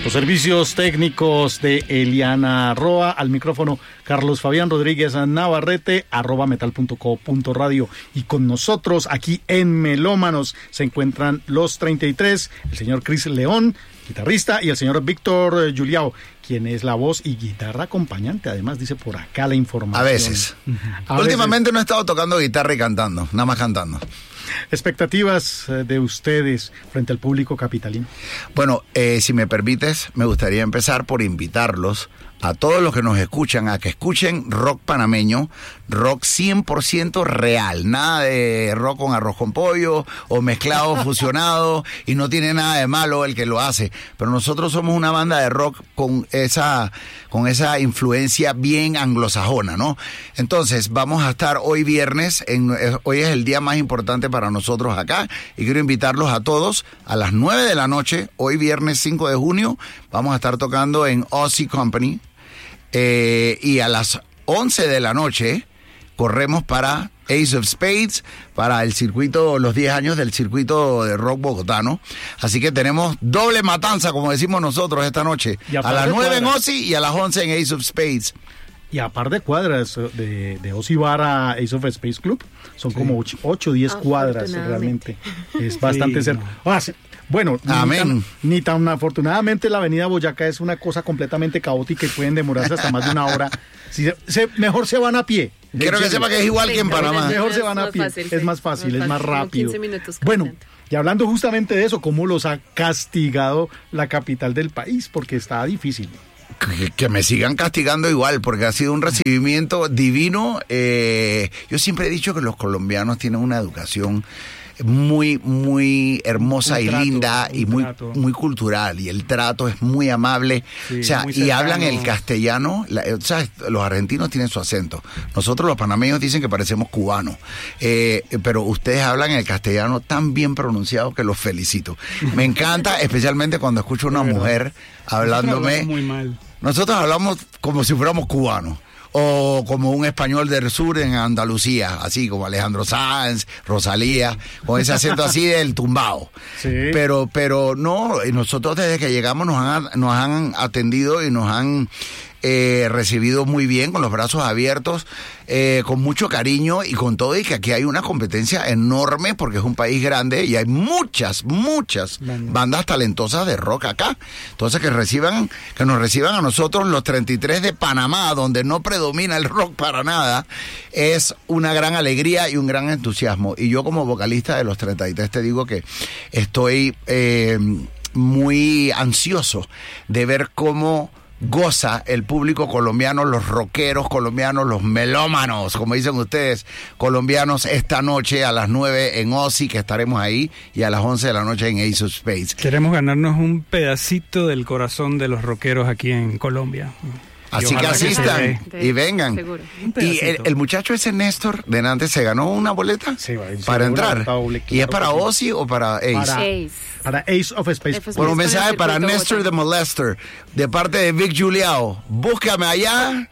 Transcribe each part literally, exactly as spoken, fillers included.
Los servicios técnicos de Eliana Roa, al micrófono Carlos Fabián Rodríguez Navarrete, arroba metal punto co punto radio. Y con nosotros aquí en Melómanos se encuentran los treinta y tres, el señor Chris León, guitarrista, y el señor Víctor Juliao, quien es la voz y guitarra acompañante. Además, dice por acá la información. A veces. A Últimamente veces. No he estado tocando guitarra y cantando, nada más cantando. ¿Expectativas de ustedes frente al público capitalino? Bueno, eh, si me permites, me gustaría empezar por invitarlos a todos los que nos escuchan a que escuchen rock panameño, rock cien por ciento real, nada de rock con arroz con pollo o mezclado, fusionado, y no tiene nada de malo el que lo hace, pero nosotros somos una banda de rock con esa con esa influencia bien anglosajona, ¿no? Entonces, vamos a estar hoy viernes, en, hoy es el día más importante para nosotros acá, y quiero invitarlos a todos a las nueve de la noche, hoy viernes cinco de junio, vamos a estar tocando en Aussie Company. Eh, y a las once de la noche corremos para Ace of Spades, para el circuito, los diez años del circuito de rock bogotano. Así que tenemos doble matanza, como decimos nosotros, esta noche. A las nueve en Aussie y a las once en Ace of Spades. Y a par de cuadras de, de Aussie Bar a Ace of Spades Club, son sí. como ocho o diez cuadras realmente. Es bastante sí, cerca. No. Ah, sí. Bueno, Amén. Ni, tan, ni tan afortunadamente la avenida Boyacá es una cosa completamente caótica y pueden demorarse hasta más de una hora. Si se, se, mejor se van a pie. Quiero que sepa que es igual sí, que en Panamá. Mejor se van a pie, fácil, es más fácil, más es más rápido. Bueno, y hablando justamente de eso, ¿cómo los ha castigado la capital del país? Porque está difícil. Que, que me sigan castigando igual, porque ha sido un recibimiento divino. Eh, yo siempre he dicho que los colombianos tienen una educación muy, muy hermosa un y trato, linda y muy, muy cultural, y el trato es muy amable, sí, o sea, y cercano. Hablan el castellano, la, o sea, los argentinos tienen su acento, nosotros los panameños dicen que parecemos cubanos, eh, pero ustedes hablan el castellano tan bien pronunciado que los felicito. Me encanta, especialmente cuando escucho a una mujer hablándome. Muy mal. Nosotros hablamos como si fuéramos cubanos. O como un español del sur en Andalucía, así como Alejandro Sanz, Rosalía, con ese acento así del tumbao. Sí. Pero, pero no, nosotros desde que llegamos nos han, nos han atendido y nos han eh, recibido muy bien, con los brazos abiertos, eh, con mucho cariño y con todo, y que aquí hay una competencia enorme porque es un país grande y hay muchas, muchas Banda. bandas talentosas de rock acá. Entonces que reciban, que nos reciban a nosotros los treinta y tres de Panamá, donde no predomina el rock para nada, es una gran alegría y un gran entusiasmo. Y yo como vocalista de los treinta y tres te digo que estoy eh, muy ansioso de ver cómo goza el público colombiano, los rockeros colombianos, los melómanos, como dicen ustedes, colombianos, esta noche a las nueve en Aussie, que estaremos ahí, y a las once de la noche en Ace of Spades. Queremos ganarnos un pedacito del corazón de los rockeros aquí en Colombia. Así que asistan que y vengan. Seguro. Y el, el muchacho ese Néstor de Nantes se ganó una boleta sí, para entrar. Claro, ¿Y es para Aussie o para Ace? Para Ace, para Ace of Space. Bueno, un mensaje para Néstor de Molester, de parte de Vic Juliao. Búscame allá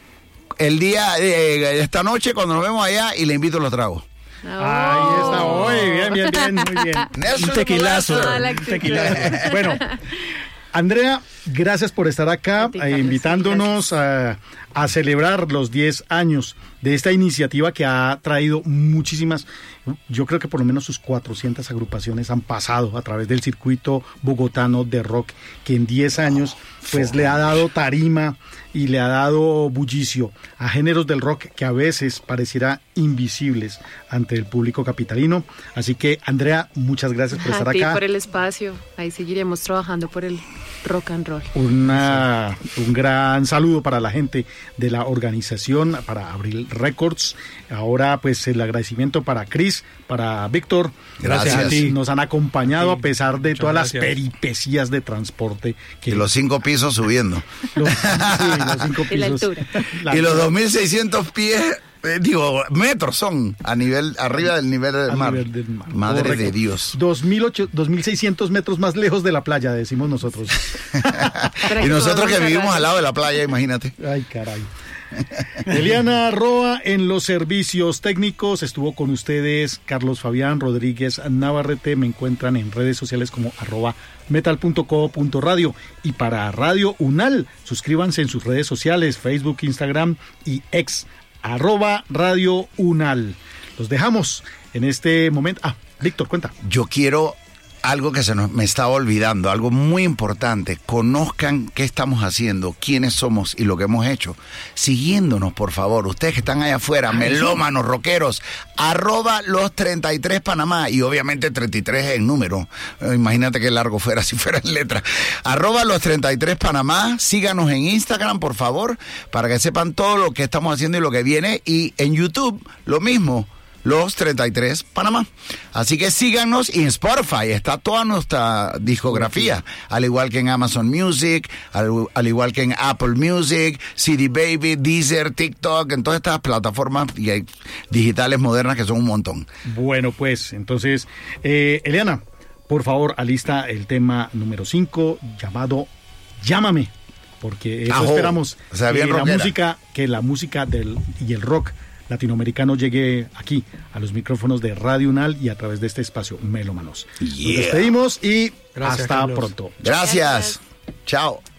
el día de esta noche cuando nos vemos allá y le invito a los tragos. Oh. Ahí está, muy bien, bien, bien, muy bien. Néstor un tequilazo. Un tequilazo. Bueno, Andrea, gracias por estar acá, eh, invitándonos a, a celebrar los diez años de esta iniciativa que ha traído muchísimas, yo creo que por lo menos sus cuatrocientas agrupaciones han pasado a través del circuito bogotano de rock, que en diez años pues le ha dado tarima y le ha dado bullicio a géneros del rock que a veces pareciera invisibles ante el público capitalino. Así que, Andrea, muchas gracias por estar a ti acá. Por el espacio, ahí seguiremos trabajando por el rock and roll. Una, un gran saludo para la gente de la organización, para Abril Records. Ahora pues el agradecimiento para Chris, para Víctor. Gracias a ti. Nos han acompañado sí, a pesar de todas gracias. las peripecias de transporte. Que y los cinco pisos subiendo. Los, sí, los cinco pisos. Y la altura. La y los dos mil seiscientos pies, eh, digo, metros son a nivel, arriba del nivel del, mar. Nivel del mar. Madre Correcto. de Dios. dos mil seiscientos metros más lejos de la playa, decimos nosotros. Y nosotros que vivimos al lado de la playa, imagínate. Ay, caray. Eliana Roa en los servicios técnicos. Estuvo con ustedes Carlos Fabián Rodríguez Navarrete. Me encuentran en redes sociales como arroba metal punto co punto radio. Y para Radio Unal, suscríbanse en sus redes sociales, Facebook, Instagram y ex, arroba Radio Unal. Los dejamos en este momento. Ah, Víctor, cuenta. Yo quiero algo que se nos me estaba olvidando, algo muy importante. Conozcan qué estamos haciendo, quiénes somos y lo que hemos hecho. Siguiéndonos, por favor. Ustedes que están allá afuera, Ay, melómanos, rockeros, arroba los treinta y tres Panamá. Y obviamente treinta y tres en número. Eh, imagínate qué largo fuera si fuera en letra. Arroba los treinta y tres Panamá. Síganos en Instagram, por favor, para que sepan todo lo que estamos haciendo y lo que viene. Y en YouTube, lo mismo. Los treinta y tres Panamá. Así que síganos, y en Spotify está toda nuestra discografía, al igual que en Amazon Music, al, al igual que en Apple Music, C D Baby, Deezer, TikTok, en todas estas plataformas digitales modernas que son un montón. Bueno, pues entonces, eh, Eliana, por favor, alista el tema número cinco llamado Llámame, porque eso Ajo. esperamos, o sea, que la música, que la música del y el rock latinoamericano llegue aquí a los micrófonos de Radio Unal y a través de este espacio Melómanos. Yeah. Nos despedimos y Gracias, hasta Carlos. pronto. Gracias. Gracias. Chao.